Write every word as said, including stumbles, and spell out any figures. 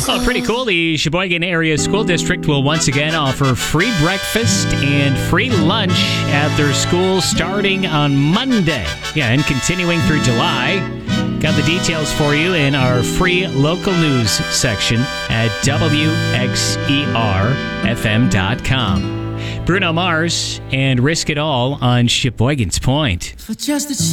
Oh, pretty cool. The Sheboygan Area School District will once again offer free breakfast and free lunch at their school starting on Monday. Yeah, and continuing through July. Got the details for you in our free local news section at W X E R F M dot com. Bruno Mars and Risk It All on Sheboygan's Point. For just a